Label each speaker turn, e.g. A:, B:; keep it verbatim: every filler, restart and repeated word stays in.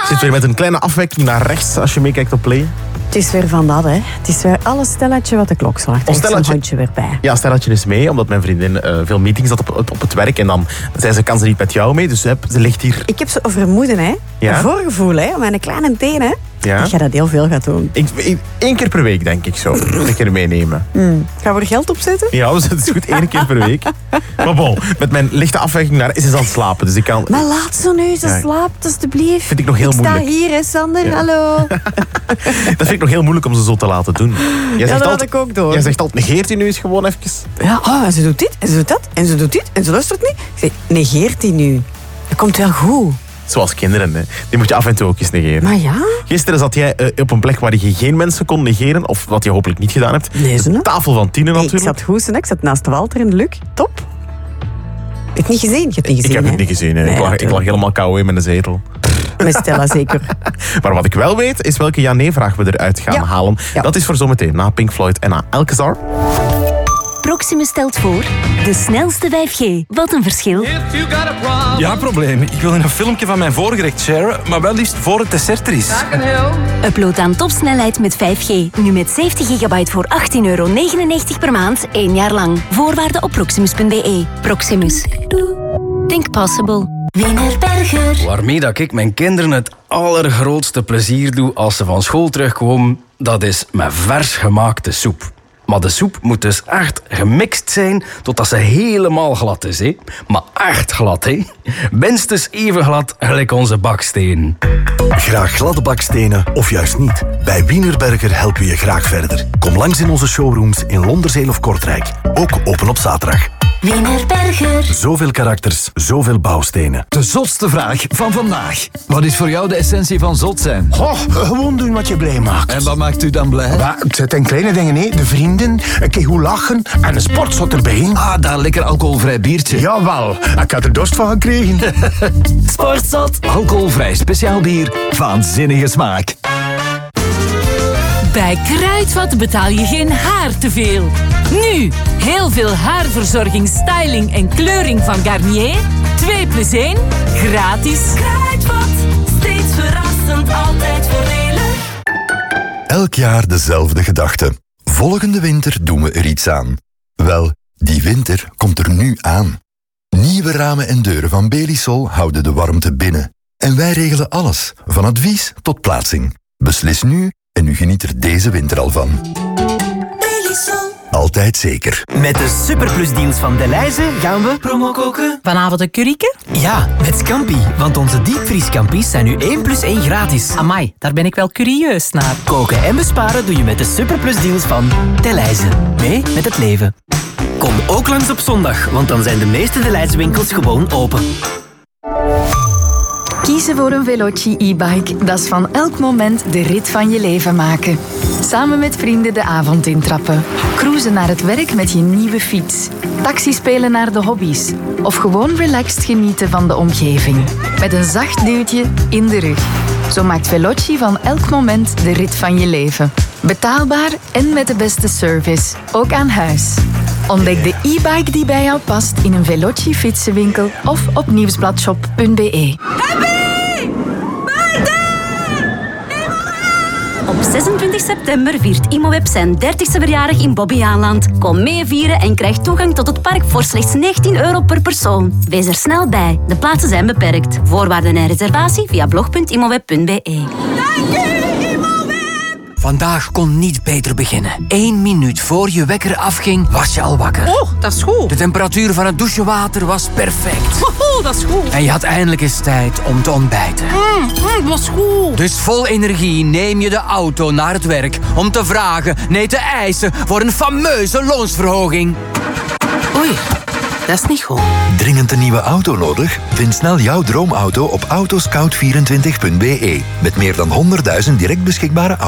A: Zit weer met een kleine afwijking naar rechts als je meekijkt op Play.
B: Het is weer van dat, hè. Het is weer alle stelletje wat de klok slaagt. Er is een hondje weer bij.
A: Ja, stelletje is mee, omdat mijn vriendin uh, veel meetings had op, op het werk. En dan zei ze, kan ze niet met jou mee, dus hup, ze ligt hier.
B: Ik heb zo vermoeden, hè.
A: Ja?
B: Een voorgevoel, hè. Om mijn kleine tenen.
A: Ja?
B: Dat je dat heel veel gaat doen.
A: Ik, ik, Eén keer per week, denk ik zo. Een keer meenemen.
B: Mm. Gaan we er geld op zetten?
A: Ja, dus het is goed, één keer per week. Maar bon, met mijn lichte afwijking naar is ze aan het slapen. Dus ik kan...
B: Maar laat ze nu, ze
A: Ja.
B: slaapt, alstublieft.
A: Vind ik nog heel
B: ik
A: moeilijk.
B: sta hier, hè, Sander.
A: Ja.
B: Hallo.
A: Dat vind ik nog heel moeilijk om ze zo te laten doen. Jij
B: Ja,
A: zegt
B: dat had
A: altijd,
B: ik ook door.
A: Jij zegt altijd, negeert hij nu eens gewoon even?
B: Ja, oh, en ze doet dit, en ze doet dat, en ze doet dit, en ze luistert niet. Ik zeg, negeert die nu. Dat komt wel goed.
A: Zoals kinderen, hè. Die moet je af en toe ook eens negeren.
B: Maar ja...
A: Gisteren zat jij uh, op een plek waar je geen mensen kon negeren, of wat je hopelijk niet gedaan hebt.
B: Nee, zo, hè?
A: Tafel van Tine
B: Hey,
A: natuurlijk.
B: ik zat goed, hè. Ik zat naast Walter en Luc. Top. Heb je het niet gezien? Je hebt het niet gezien,
A: Ik heb
B: hè?
A: het niet gezien. Hè.
B: Nee,
A: ik, lag, ik
B: natuurlijk.
A: lag helemaal kou in mijn zetel.
B: Met Stella zeker.
A: Maar wat ik wel weet, is welke ja-nee-vraag we eruit gaan
B: Ja.
A: halen.
B: Ja.
A: Dat is voor zometeen, na Pink Floyd en na Alcazar.
C: Proximus stelt voor de snelste vijf G. Wat een verschil.
D: Ja, probleem. Ik wil een filmpje van mijn voorgerecht sharen, maar wel liefst voor het dessert er is.
C: Upload aan topsnelheid met vijf G. Nu met zeventig gigabyte voor achttien euro negenennegentig per maand, één jaar lang. Voorwaarden op proximus punt b e. Proximus. Think possible. Wienerberger.
E: Waarmee dat ik mijn kinderen het allergrootste plezier doe als ze van school terugkomen, dat is met vers gemaakte soep. Maar de soep moet dus echt gemixt zijn totdat ze helemaal glad is. Hè? Maar echt glad, hè? Minstens even glad gelijk onze baksteen.
F: Graag gladde bakstenen of juist niet? Bij Wienerberger helpen we je graag verder. Kom langs in onze showrooms in Londerzeel of Kortrijk. Ook open op zaterdag.
C: Wienerberger.
F: Zoveel karakters, zoveel bouwstenen.
G: De zotste vraag van vandaag. Wat is voor jou de essentie van zot zijn?
H: Goh, gewoon doen wat je blij maakt.
G: En wat maakt u dan blij?
H: Ja, het zijn kleine dingen, hè. De vrienden, een keer goed lachen en een sportzot erbij.
G: Ah, daar lekker alcoholvrij biertje.
H: Jawel, ik had er dorst van gekregen.
G: Sportzot. Alcoholvrij speciaal bier. Waanzinnige smaak.
I: Bij Kruidvat betaal je geen haar te veel. Nu, heel veel haarverzorging, styling en kleuring van Garnier. twee plus één, gratis. Kruidvat, steeds verrassend, altijd voordelig.
F: Elk jaar dezelfde gedachte. Volgende winter doen we er iets aan. Wel, die winter komt er nu aan. Nieuwe ramen en deuren van Belisol houden de warmte binnen. En wij regelen alles, van advies tot plaatsing. Beslis nu en u geniet er deze winter al van.
C: Belisol.
F: Altijd zeker.
J: Met de superplusdeals van Delhaize gaan we promo koken.
I: Vanavond een curryke?
J: Ja, met Scampi. Want onze diepvrieskampies zijn nu één plus één gratis.
I: Amai, daar ben ik wel curieus naar.
J: Koken en besparen doe je met de superplusdeals van Delhaize. Mee met het leven. Kom ook langs op zondag, want dan zijn de meeste Delhaize winkels gewoon open.
K: Kiezen voor een Veloci e-bike, dat is van elk moment de rit van je leven maken. Samen met vrienden de avond intrappen. Cruisen naar het werk met je nieuwe fiets. Taxi spelen naar de hobby's. Of gewoon relaxed genieten van de omgeving. Met een zacht duwtje in de rug. Zo maakt Veloci van elk moment de rit van je leven. Betaalbaar en met de beste service. Ook aan huis. Ontdek de e-bike die bij jou past in een Veloci fietsenwinkel of op nieuwsbladshop punt b e.
C: Op zesentwintig september viert Imoweb zijn dertigste verjaardag in Bobbejaanland. Kom mee vieren en krijg toegang tot het park voor slechts negentien euro per persoon. Wees er snel bij. De plaatsen zijn beperkt. Voorwaarden en reservatie via blog punt imoweb punt b e.
J: Vandaag kon niet beter beginnen. Eén minuut voor je wekker afging, was je al wakker.
I: Oh, dat is goed.
J: De temperatuur van het douchewater was perfect.
I: Oh, dat is goed.
J: En je had eindelijk eens tijd om te ontbijten.
I: Mm, mm, dat is goed.
J: Dus vol energie neem je de auto naar het werk om te vragen, nee te eisen voor een fameuze loonsverhoging.
I: Oei, dat is niet goed.
F: Dringend een nieuwe auto nodig? Vind snel jouw droomauto op autoscout vierentwintig punt b e. Met meer dan honderdduizend direct beschikbare auto's.